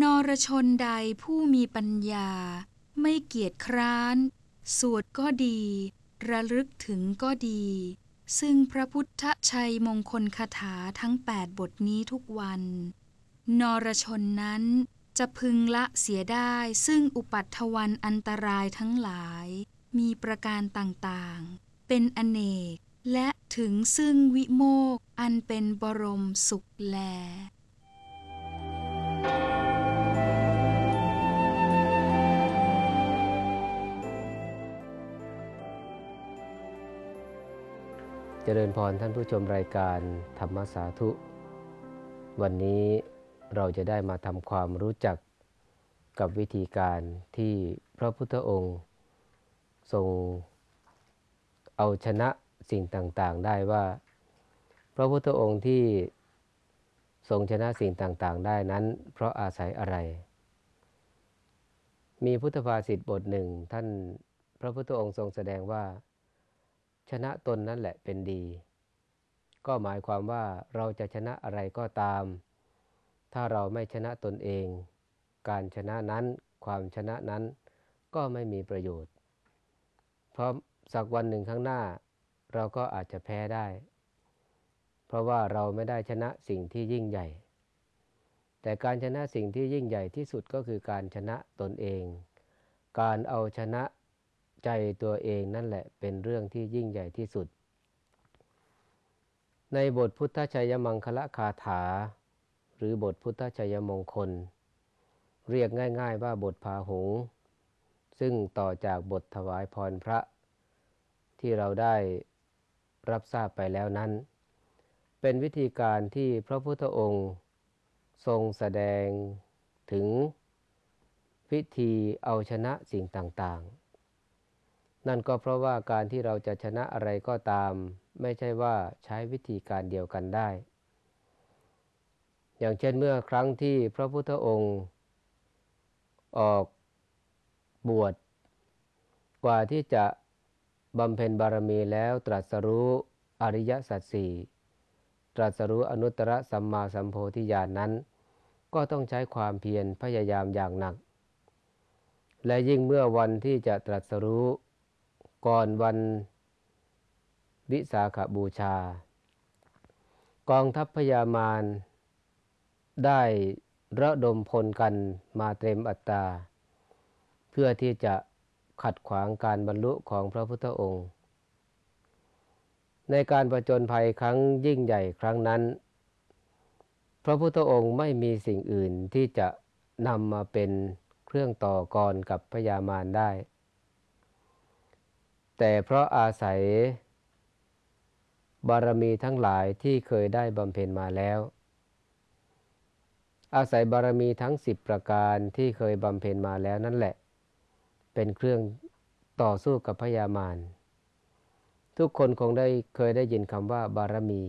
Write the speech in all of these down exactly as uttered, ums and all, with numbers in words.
รชนใดผู้มีปัญญาไม่เกียจคร้านสวดก็ดีระลึกถึงก็ดีซึ่งพระพุทธชัยมงคลคาถาทั้งแปดบทนี้ทุกวันนรชนนั้นจะพึงละเสียได้ซึ่งอุปัฏฐวันอันตรายทั้งหลายมีประการต่างๆเป็นอเนกและถึงซึ่งวิโมกข์อันเป็นบรมสุขแลเจริญพรท่านผู้ชมรายการธรรมสาธุวันนี้เราจะได้มาทำความรู้จักกับวิธีการที่พระพุทธองค์ทรงเอาชนะสิ่งต่างๆได้ว่าพระพุทธองค์ที่ทรงชนะสิ่งต่างๆได้นั้นเพราะอาศัยอะไรมีพุทธภาษิตบทหนึ่งท่านพระพุทธองค์ทรงแสดงว่าชนะตนนั่นแหละเป็นดีก็หมายความว่าเราจะชนะอะไรก็ตามถ้าเราไม่ชนะตนเองการชนะนั้นความชนะนั้นก็ไม่มีประโยชน์เพราะสักวันหนึ่งข้างหน้าเราก็อาจจะแพ้ได้เพราะว่าเราไม่ได้ชนะสิ่งที่ยิ่งใหญ่แต่การชนะสิ่งที่ยิ่งใหญ่ที่สุดก็คือการชนะตนเองการเอาชนะใจตัวเองนั่นแหละเป็นเรื่องที่ยิ่งใหญ่ที่สุดในบทพุทธชัยมังคละคาถาหรือบทพุทธชัยมงคลเรียกง่ายๆว่าบทพาหุงซึ่งต่อจากบทถวายพรพระที่เราได้รับทราบไปแล้วนั้นเป็นวิธีการที่พระพุทธองค์ทรงแสดงถึงวิธีเอาชนะสิ่งต่างๆนั่นก็เพราะว่าการที่เราจะชนะอะไรก็ตามไม่ใช่ว่าใช้วิธีการเดียวกันได้อย่างเช่นเมื่อครั้งที่พระพุทธองค์ออกบวชกว่าที่จะบำเพ็ญบารมีแล้วตรัสรู้อริยสัจสี่ตรัสรู้อนุตตรสัมมาสัมโพธิญาณนั้นก็ต้องใช้ความเพียรพยายามอย่างหนักและยิ่งเมื่อวันที่จะตรัสรู้ก่อนวันวิสาขบูชากองทัพพญามารได้ระดมพลกันมาเต็มอัตราเพื่อที่จะขัดขวางการบรรลุของพระพุทธองค์ในการผจญภัยครั้งยิ่งใหญ่ครั้งนั้นพระพุทธองค์ไม่มีสิ่งอื่นที่จะนำมาเป็นเครื่องต่อกรกับพญามารได้แต่เพราะอาศัยบารมีทั้งหลายที่เคยได้บำเพ็ญมาแล้วอาศัยบารมีทั้งสิบประการที่เคยบำเพ็ญมาแล้วนั่นแหละเป็นเครื่องต่อสู้กับพญามารทุกคนคงได้เคยได้ยินคำว่าบารมี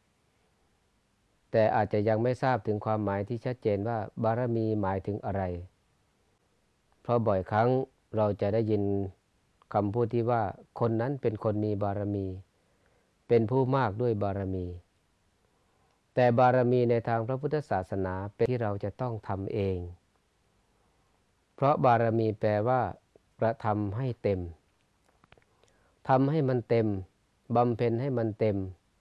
แต่อาจจะยังไม่ทราบถึงความหมายที่ชัดเจนว่าบารมีหมายถึงอะไรเพราะบ่อยครั้งเราจะได้ยินคำพูดที่ว่าคนนั้นเป็นคนมีบารมีเป็นผู้มากด้วยบารมีแต่บารมีในทางพระพุทธศาสนาเป็นที่เราจะต้องทำเองเพราะบารมีแปลว่ากระทำให้เต็มทำให้มันเต็มบำเพ็ญให้มันเต็ม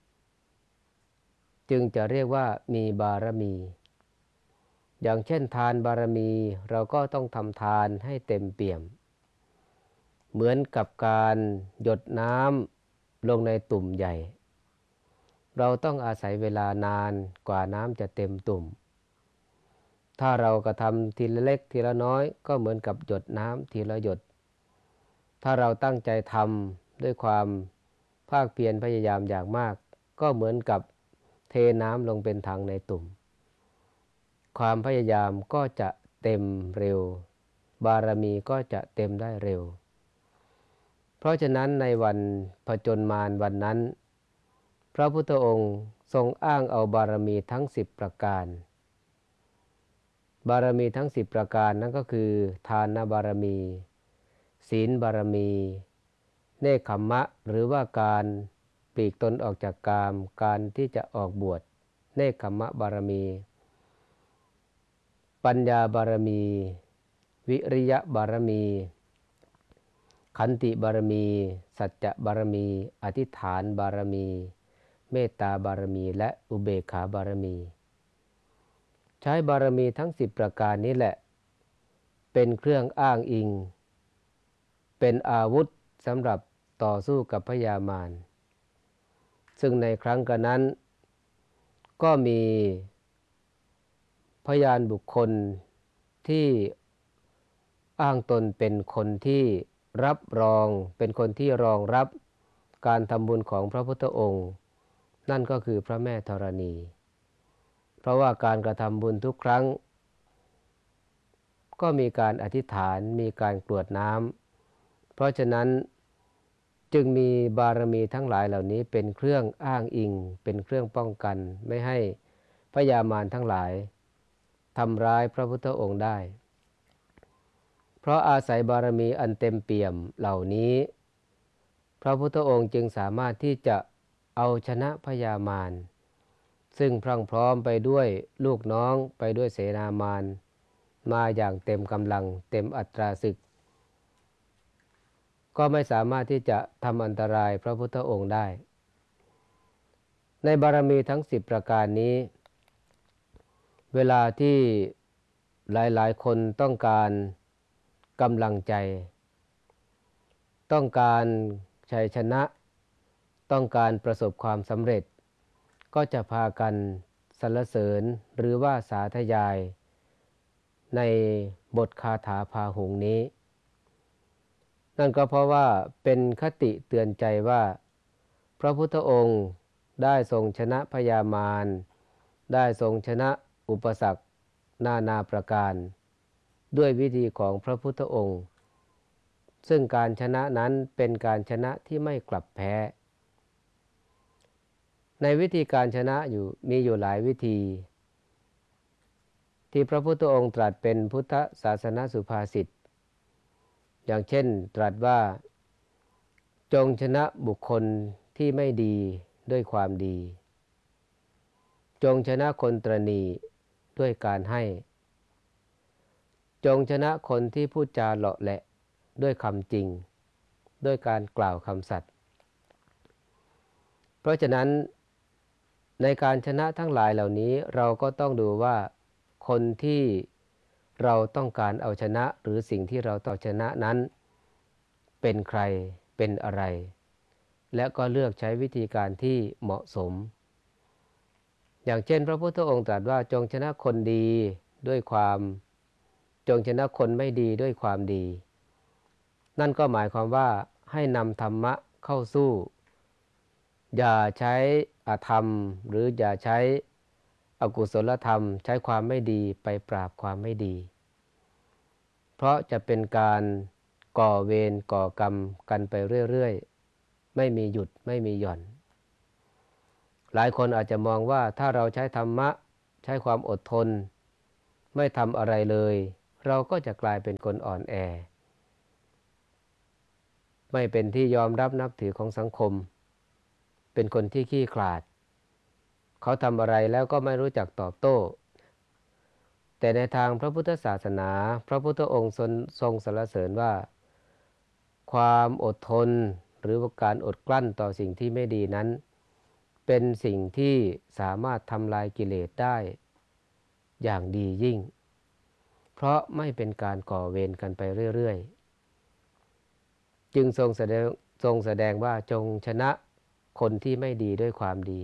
จึงจะเรียกว่ามีบารมีอย่างเช่นทานบารมีเราก็ต้องทำทานให้เต็มเปี่ยมเหมือนกับการหยดน้ำลงในตุ่มใหญ่เราต้องอาศัยเวลานานกว่าน้ำจะเต็มตุ่มถ้าเรากระทำทีละเล็กทีละน้อยก็เหมือนกับหยดน้ำทีละหยดถ้าเราตั้งใจทำด้วยความภาคเพียรพยายามอย่างมากก็เหมือนกับเทน้ำลงเป็นถังในตุ่มความพยายามก็จะเต็มเร็วบารมีก็จะเต็มได้เร็วเพราะฉะนั้นในวันผจญมารวันนั้นพระพุทธองค์ทรงอ้างเอาบารมีทั้งสิบประการบารมีทั้งสิบประการนั้นก็คือทานบารมีศีลบารมีเนคขมมะหรือว่าการปลีกตนออกจากกามการที่จะออกบวชเนคขมมะบารมีปัญญาบารมี วิริยะบารมี ขันติบารมี สัจจะบารมี อธิษฐานบารมี เมตตาบารมี และอุเบกขาบารมี ใช้บารมีทั้งสิบประการนี้แหละเป็นเครื่องอ้างอิงเป็นอาวุธสำหรับต่อสู้กับพยามารซึ่งในครั้งกันนั้นก็มีพยานบุคคลที่อ้างตนเป็นคนที่รับรองเป็นคนที่รองรับการทำบุญของพระพุทธองค์นั่นก็คือพระแม่ธรณีเพราะว่าการกระทำบุญทุกครั้งก็มีการอธิษฐานมีการกรวดน้ำเพราะฉะนั้นจึงมีบารมีทั้งหลายเหล่านี้เป็นเครื่องอ้างอิงเป็นเครื่องป้องกันไม่ให้พยามารทั้งหลายทำร้ายพระพุทธองค์ได้เพราะอาศัยบารมีอันเต็มเปี่ยมเหล่านี้พระพุทธองค์จึงสามารถที่จะเอาชนะพยามารซึ่งพรั่งพร้อมไปด้วยลูกน้องไปด้วยเสนามารมาอย่างเต็มกำลังเต็มอัตราศึกก็ไม่สามารถที่จะทำอันตรายพระพุทธองค์ได้ในบารมีทั้งสิบประการนี้เวลาที่หลายๆคนต้องการกำลังใจต้องการชัยชนะต้องการประสบความสำเร็จก็จะพากันสรรเสริญหรือว่าสาธยายในบทคาถาพาหุงนี้นั่นก็เพราะว่าเป็นคติเตือนใจว่าพระพุทธองค์ได้ทรงชนะพยามารได้ทรงชนะอุปสรรคนานาประการด้วยวิธีของพระพุทธองค์ซึ่งการชนะนั้นเป็นการชนะที่ไม่กลับแพ้ในวิธีการชนะอยู่มีอยู่หลายวิธีที่พระพุทธองค์ตรัสเป็นพุทธศาสนสุภาษิตอย่างเช่นตรัสว่าจงชนะบุคคลที่ไม่ดีด้วยความดีจงชนะคนตระหนี่ด้วยการให้จงชนะคนที่พูดจาเหลาะแหละด้วยคำจริงด้วยการกล่าวคำสัตย์เพราะฉะนั้นในการชนะทั้งหลายเหล่านี้เราก็ต้องดูว่าคนที่เราต้องการเอาชนะหรือสิ่งที่เราต้องชนะนั้นเป็นใครเป็นอะไรและก็เลือกใช้วิธีการที่เหมาะสมอย่างเช่นพระพุทธองค์ตรัสว่าจงชนะคนดีด้วยความจงชนะคนไม่ดีด้วยความดีนั่นก็หมายความว่าให้นำธรรมะเข้าสู้อย่าใช้อธรรมหรืออย่าใช้อกุศลธรรมใช้ความไม่ดีไปปราบความไม่ดีเพราะจะเป็นการก่อเวรก่อกรรมกันไปเรื่อยๆไม่มีหยุดไม่มีหย่อนหลายคนอาจจะมองว่าถ้าเราใช้ธรรมะใช้ความอดทนไม่ทำอะไรเลยเราก็จะกลายเป็นคนอ่อนแอไม่เป็นที่ยอมรับนับถือของสังคมเป็นคนที่ขี้ขลาดเขาทำอะไรแล้วก็ไม่รู้จักตอบโต้แต่ในทางพระพุทธศาสนาพระพุทธองค์ทรงสรรเสริญว่าความอดทนหรือการอดกลั้นต่อสิ่งที่ไม่ดีนั้นเป็นสิ่งที่สามารถทำลายกิเลสได้อย่างดียิ่งเพราะไม่เป็นการก่อเวรกันไปเรื่อยๆจึงทรงแสดงทรงแสดงว่าจงชนะคนที่ไม่ดีด้วยความดี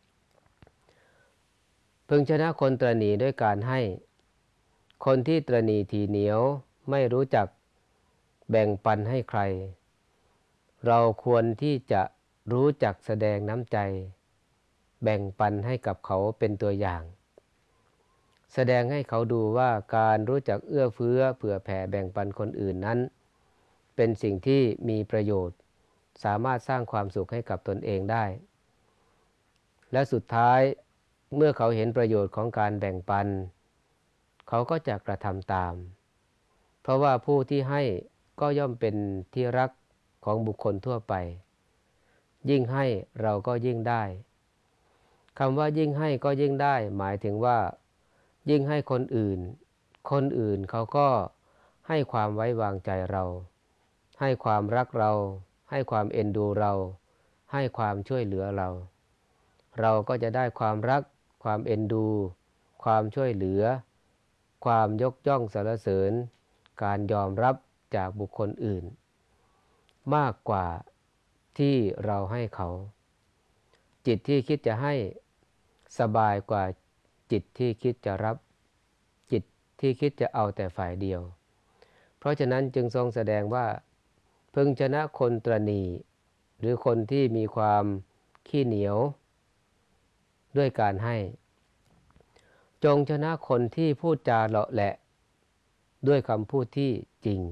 พึงชนะคนตระหนี่ด้วยการให้คนที่ตระหนี่ทีเหนียวไม่รู้จักแบ่งปันให้ใครเราควรที่จะรู้จักแสดงน้ำใจแบ่งปันให้กับเขาเป็นตัวอย่างแสดงให้เขาดูว่าการรู้จักเอื้อเฟื้อเผื่อแผ่แบ่งปันคนอื่นนั้นเป็นสิ่งที่มีประโยชน์สามารถสร้างความสุขให้กับตนเองได้และสุดท้ายเมื่อเขาเห็นประโยชน์ของการแบ่งปันเขาก็จะกระทำตามเพราะว่าผู้ที่ให้ก็ย่อมเป็นที่รักของบุคคลทั่วไปยิ่งให้เราก็ยิ่งได้คำว่ายิ่งให้ก็ยิ่งได้หมายถึงว่ายิ่งให้คนอื่นคนอื่นเขาก็ให้ความไว้วางใจเราให้ความรักเราให้ความเอ็นดูเราให้ความช่วยเหลือเราเราก็จะได้ความรักความเอ็นดูความช่วยเหลือความยกย่องสรรเสริญการยอมรับจากบุคคลอื่นมากกว่าที่เราให้เขาจิตที่คิดจะให้สบายกว่าจิตที่คิดจะรับจิตที่คิดจะเอาแต่ฝ่ายเดียวเพราะฉะนั้นจึงทรงแสดงว่าพึงชนะคนตระหนี่หรือคนที่มีความขี้เหนียวด้วยการให้จงชนะคนที่พูดจาเลาะแหละด้วยคำพูดที่จริง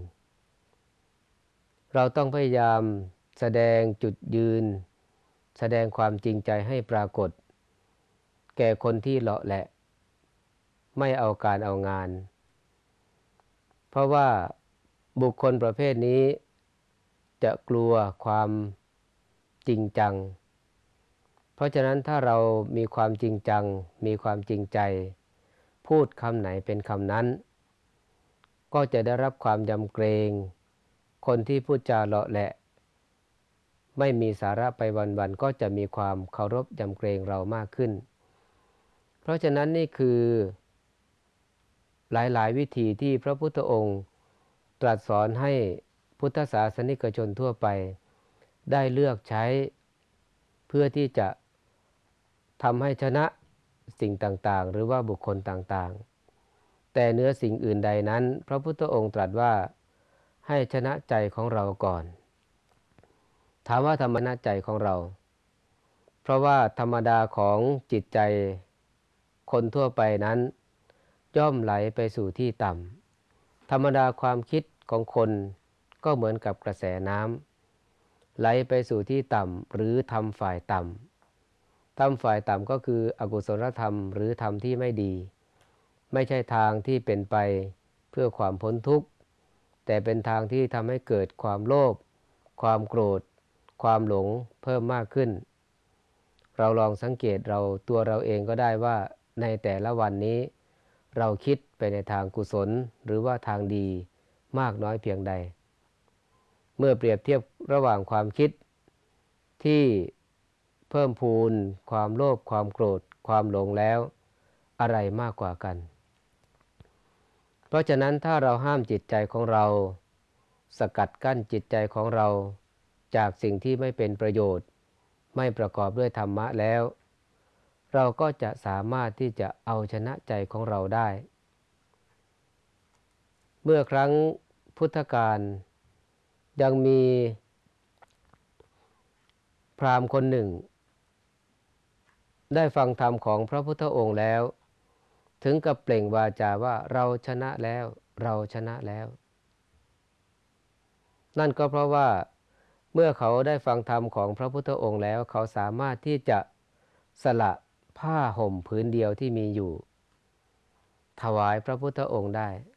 เราต้องพยายามแสดงจุดยืนแสดงความจริงใจให้ปรากฏแก่คนที่เลาะแหละไม่เอาการเอางานเพราะว่าบุคคลประเภทนี้จะกลัวความจริงจังเพราะฉะนั้นถ้าเรามีความจริงจังมีความจริงใจพูดคำไหนเป็นคำนั้นก็จะได้รับความยำเกรงคนที่พูดจาเลาะแหละไม่มีสาระไปวันๆก็จะมีความเคารพยำเกรงเรามากขึ้นเพราะฉะนั้นนี่คือหลายๆวิธีที่พระพุทธองค์ตรัสสอนให้พุทธศาสนิกชนทั่วไปได้เลือกใช้เพื่อที่จะทำให้ชนะสิ่งต่างๆหรือว่าบุคคลต่างๆแต่เนื้อสิ่งอื่นใดนั้นพระพุทธองค์ตรัสว่าให้ชนะใจของเราก่อนถามว่าทำไมชนะใจของเราเพราะว่าธรรมดาของจิตใจคนทั่วไปนั้นย่อมไหลไปสู่ที่ต่ำธรรมดาความคิดของคนก็เหมือนกับกระแสน้ำไหลไปสู่ที่ต่ำหรือทำฝ่ายต่ำทำฝ่ายต่ำก็คืออกุศลธรรมหรือธรรมที่ไม่ดีไม่ใช่ทางที่เป็นไปเพื่อความพ้นทุกข์แต่เป็นทางที่ทำให้เกิดความโลภความโกรธความหลงเพิ่มมากขึ้นเราลองสังเกตเราตัวเราเองก็ได้ว่าในแต่ละวันนี้เราคิดไปในทางกุศลหรือว่าทางดีมากน้อยเพียงใดเมื่อเปรียบเทียบระหว่างความคิดที่เพิ่มพูนความโลภความโกรธความหลงแล้วอะไรมากกว่ากันเพราะฉะนั้นถ้าเราห้ามจิตใจของเราสกัดกั้นจิตใจของเราจากสิ่งที่ไม่เป็นประโยชน์ไม่ประกอบด้วยธรรมะแล้วเราก็จะสามารถที่จะเอาชนะใจของเราได้เมื่อครั้งพุทธกาลยังมีพราหมณ์คนหนึ่งได้ฟังธรรมของพระพุทธองค์แล้วถึงกับเปล่งวาจาว่าเราชนะแล้วเราชนะแล้วนั่นก็เพราะว่าเมื่อเขาได้ฟังธรรมของพระพุทธองค์แล้วเขาสามารถที่จะสละผ้าห่มผืนเดียวที่มีอยู่ถวายพระพุทธองค์ได้